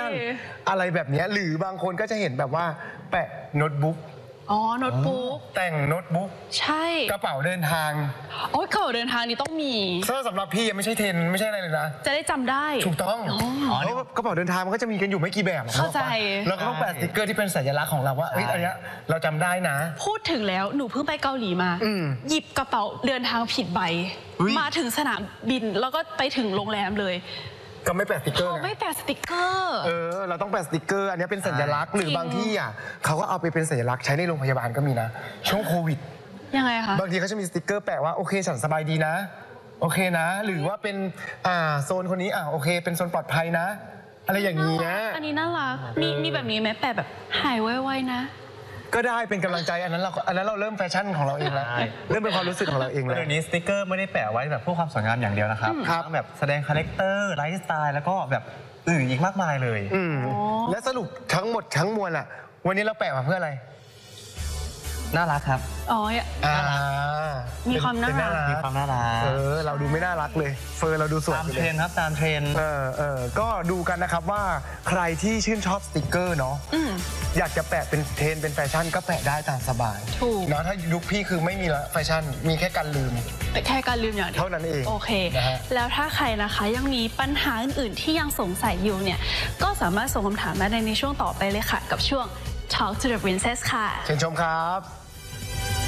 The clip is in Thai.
อะไรแบบนี้หรือบางคนก็จะเห็นแบบว่าแปะโน้ตบุ๊กอ๋อโน้ตบุ๊กแต่งโน้ตบุ๊กใช่กระเป๋าเดินทางโอ้ยกระเป๋าเดินทางนี่ต้องมีสำหรับพี่ยังไม่ใช่เทรนไม่ใช่อะไรเลยนะจะได้จำได้ถูกต้องเพราะกระเป๋าเดินทางมันก็จะมีกันอยู่ไม่กี่แบบเข้าใจเราก็ต้องแปะสติ๊กเกอร์ที่เป็นสัญลักษณ์ของเราว่าอันนี้เราจำได้นะพูดถึงแล้วหนูเพิ่งไปเกาหลีมาหยิบกระเป๋าเดินทางผิดใบมาถึงสนามบินแล้วก็ไปถึงโรงแรมเลยก็ไม่แปะสติ๊กเกอร์ไม่แปะสติ๊กเกอร์เราต้องแปะสติ๊กเกอร์อันนี้เป็นสัญลักษณ์หรือบางที่เขาก็เอาไปเป็นสัญลักษณ์ใช้ในโรงพยาบาลก็มีนะช่วงโควิดยังไงคะบางทีเขาจะมีสติ๊กเกอร์แปะว่าโอเคฉันสบายดีนะโอเคนะหรือว่าเป็นโซนคนนี้โอเคเป็นโซนปลอดภัยนะอะไรอย่างเงี้ยอันนี้น่ารักมีแบบนี้ไหมแปะแบบหายไวๆนะก็ได้เป็นกำลังใจอันนั้นเราเริ่มแฟชั่นของเราเองแล้วเริ่มเป็นความรู้สึกของเราเองแล้วเดี๋ยวนี้สติ๊กเกอร์ไม่ได้แปะไว้แบบเพื่อความสวยงามอย่างเดียวนะครับแบบแสดงคาแรคเตอร์ไลฟ์สไตล์แล้วก็แบบอื่นอีกมากมายเลยและสรุปทั้งหมดทั้งมวลวันนี้เราแปะมาเพื่ออะไรน่ารักครับมีความน่ารักมีความน่ารักเราดูไม่น่ารักเลยเฟอร์เราดูสวยตามเทรนครับตามเทรนก็ดูกันนะครับว่าใครที่ชื่นชอบสติกเกอร์เนาะอยากจะแปะเป็นเทรนเป็นแฟชั่นก็แปะได้ตามสบายเนาะถ้ายุคพี่คือไม่มีละแฟชั่นมีแค่การลืมแค่การลืมอย่างเดียวเท่านั้นเองโอเคแล้วถ้าใครนะคะยังมีปัญหาอื่นๆที่ยังสงสัยอยู่เนี่ยก็สามารถส่งคำถามมาในช่วงต่อไปเลยค่ะกับช่วง Talk to the Princess ค่ะเชิญชมครับ